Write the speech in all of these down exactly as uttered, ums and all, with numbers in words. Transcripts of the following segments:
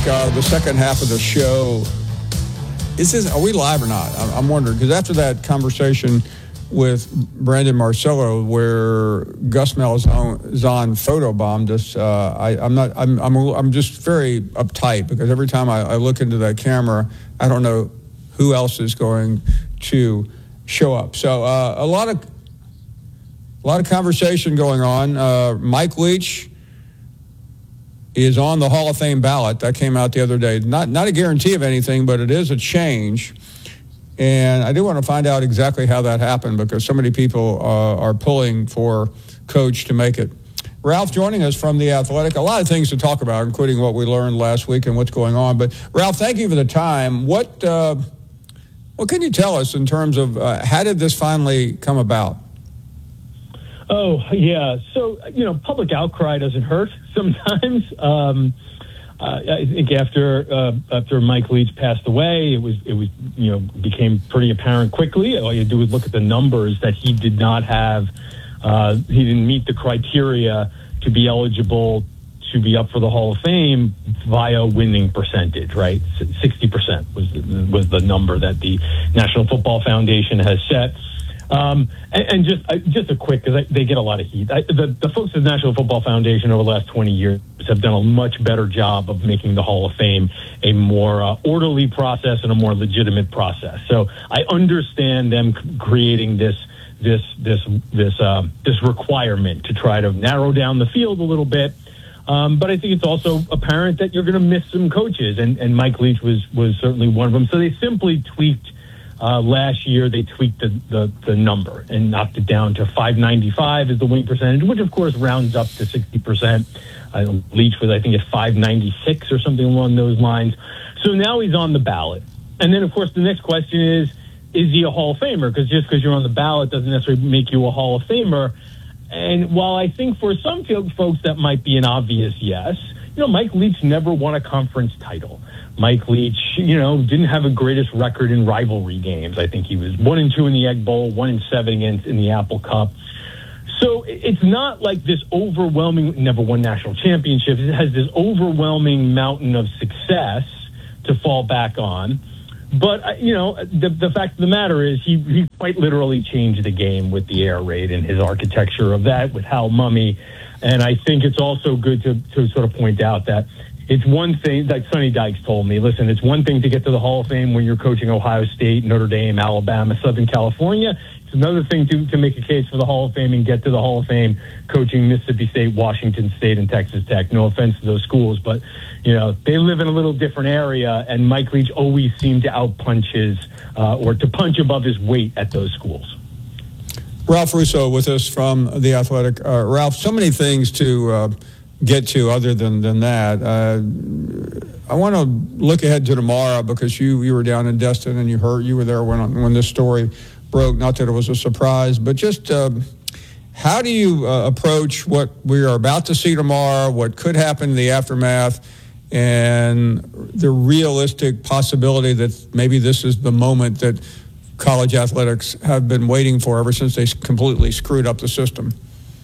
Uh, the second half of the show, is this, are we live or not? I'm, I'm wondering, because after that conversation with Brandon Marcello, where Gus Malzahn photobombed us, uh, I, I'm not. I'm. I'm. I'm just very uptight because every time I, I look into that camera, I don't know who else is going to show up. So uh, a lot of a lot of conversation going on. Uh, Mike Leach is on the Hall of Fame ballot. That came out the other day. Not not a guarantee of anything, but it is a change. And I do want to find out exactly how that happened because so many people uh, are pulling for Coach to make it. Ralph joining us from The Athletic. A lot of things to talk about, including what we learned last week and what's going on. But, Ralph, thank you for the time. What, uh, what can you tell us in terms of uh, how did this finally come about? Oh, yeah. So, you know, public outcry doesn't hurt sometimes. Um, uh, I think after uh, after Mike Leach passed away, it was, it was you know, became pretty apparent quickly. All you had to do was look at the numbers that he did not have. Uh, he didn't meet the criteria to be eligible to be up for the Hall of Fame via winning percentage, right? sixty percent was, was the number that the National Football Foundation has set. Um, and, and just uh, just a quick, because they get a lot of heat. I, the, the folks at the National Football Foundation over the last twenty years have done a much better job of making the Hall of Fame a more uh, orderly process and a more legitimate process. So I understand them c- creating this this this this uh, this requirement to try to narrow down the field a little bit. Um, but I think it's also apparent that you're going to miss some coaches, and, and Mike Leach was was certainly one of them. So they simply tweaked. Uh, last year, they tweaked the, the, the number and knocked it down to five ninety-five as the win percentage, which, of course, rounds up to sixty percent. Uh, Leach was, I think, at five ninety-six or something along those lines. So now he's on the ballot. And then, of course, the next question is, is he a Hall of Famer? Because just because you're on the ballot doesn't necessarily make you a Hall of Famer. And while I think for some folks that might be an obvious yes, you know, Mike Leach never won a conference title. Mike Leach, you know, didn't have a greatest record in rivalry games. I think he was one and two in the Egg Bowl, one and seven against in the Apple Cup. So it's not like this overwhelming, never won national championships. It has this overwhelming mountain of success to fall back on. But, you know, the, the fact of the matter is he, he quite literally changed the game with the air raid and his architecture of that with Hal Mumme. And I think it's also good to, to sort of point out that it's one thing, like Sonny Dykes told me, listen, it's one thing to get to the Hall of Fame when you're coaching Ohio State, Notre Dame, Alabama, Southern California. It's another thing to, to make a case for the Hall of Fame and get to the Hall of Fame coaching Mississippi State, Washington State, and Texas Tech. No offense to those schools, but, you know, they live in a little different area, and Mike Leach always seemed to outpunch his, uh, or to punch above his weight at those schools. Ralph Russo with us from The Athletic. Uh, Ralph, so many things to uh, get to other than, than that. Uh, I want to look ahead to tomorrow because you, you were down in Destin and you heard you were there when when this story broke. Not that it was a surprise, but just uh, how do you uh, approach what we are about to see tomorrow, what could happen in the aftermath, and the realistic possibility that maybe this is the moment that college athletics have been waiting for ever since they completely screwed up the system?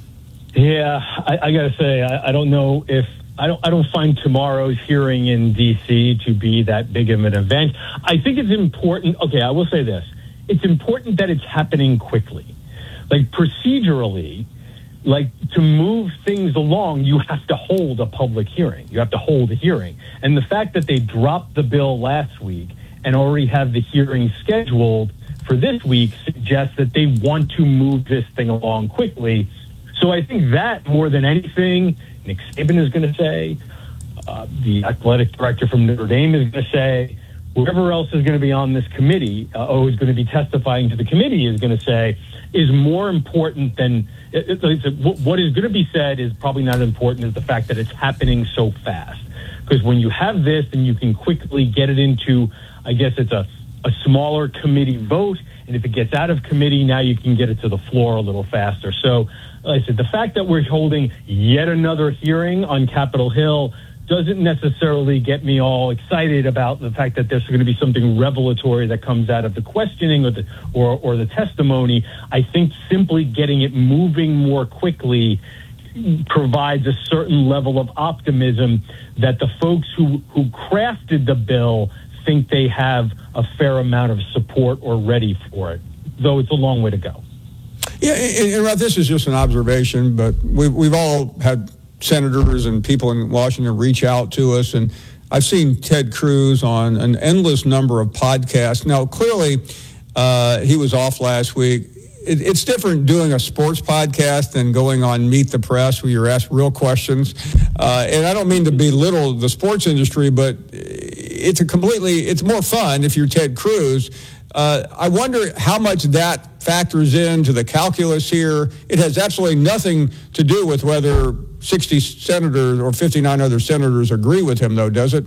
Yeah, I, I got to say, I, I don't know if I don't. I don't find tomorrow's hearing in D C to be that big of an event. I think it's important. Okay, I will say this: it's important that it's happening quickly, like procedurally. Like to move things along, you have to hold a public hearing. You have to hold a hearing, and the fact that they dropped the bill last week and already have the hearing scheduled for this week suggests that they want to move this thing along quickly. So I think that more than anything, Nick Saban is going to say, uh, the athletic director from Notre Dame is going to say, whoever else is going to be on this committee, uh, or is going to be testifying to the committee is going to say, is more important than it, it, it, what is going to be said is probably not as important as the fact that it's happening so fast. Because when you have this, then you can quickly get it into, I guess it's a, a smaller committee vote. And if it gets out of committee, now you can get it to the floor a little faster. So, like I said, the fact that we're holding yet another hearing on Capitol Hill doesn't necessarily get me all excited about the fact that there's going to be something revelatory that comes out of the questioning or the or, or the testimony. I think simply getting it moving more quickly provides a certain level of optimism that the folks who, who crafted the bill think they have a fair amount of support or ready for it, though it's a long way to go. Yeah, and, and Ralph, this is just an observation, but we, we've all had senators and people in Washington reach out to us, and I've seen Ted Cruz on an endless number of podcasts. Now, clearly, uh, he was off last week. It, it's different doing a sports podcast than going on Meet the Press where you're asked real questions. Uh, and I don't mean to belittle the sports industry, but it's a completely, it's more fun if you're Ted Cruz. Uh, I wonder how much that factors into the calculus here. It has absolutely nothing to do with whether sixty senators or fifty-nine other senators agree with him, though, does it?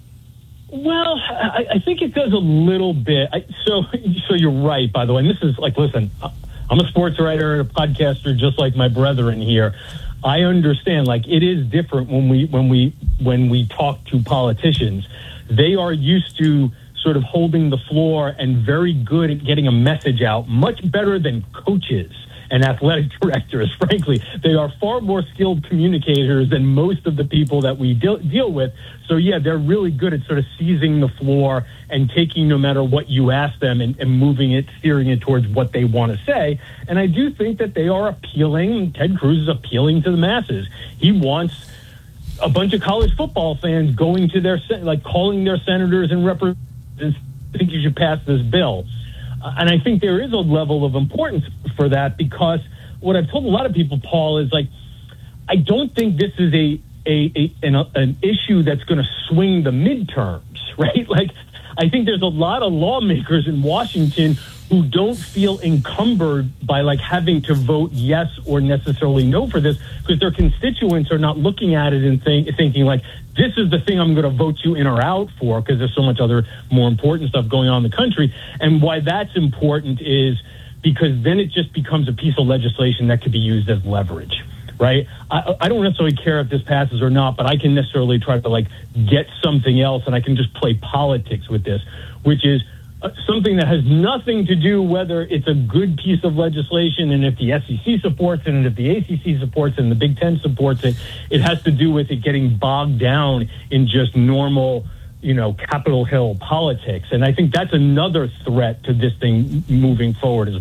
Well, I, I think it does a little bit. I, so, so you're right, by the way. And this is like, listen, I'm a sports writer and a podcaster just like my brethren here. I understand, like, it is different when we when we when we talk to politicians. They are used to sort of holding the floor and very good at getting a message out, much better than coaches and athletic directors, frankly. They are far more skilled communicators than most of the people that we deal, deal with. So, yeah, they're really good at sort of seizing the floor and taking no matter what you ask them and, and moving it, steering it towards what they want to say. And I do think that they are appealing. Ted Cruz is appealing to the masses. He wants a bunch of college football fans going to their, like, calling their senators and representatives, I think you should pass this bill. Uh, and I think there is a level of importance for that, because what I've told a lot of people, Paul, is like, I don't think this is a, a, a an, an issue that's going to swing the midterms, right? Like, I think there's a lot of lawmakers in Washington who don't feel encumbered by like having to vote yes or necessarily no for this, because their constituents are not looking at it and think, thinking like, this is the thing I'm going to vote you in or out for, because there's so much other more important stuff going on in the country. And why that's important is because then it just becomes a piece of legislation that could be used as leverage, right? I, I don't necessarily care if this passes or not, but I can necessarily try to like get something else, and I can just play politics with this, which is uh, something that has nothing to do whether it's a good piece of legislation and if the S E C supports it and if the A C C supports it and the Big Ten supports it. It has to do with it getting bogged down in just normal, you know, Capitol Hill politics. And I think that's another threat to this thing moving forward as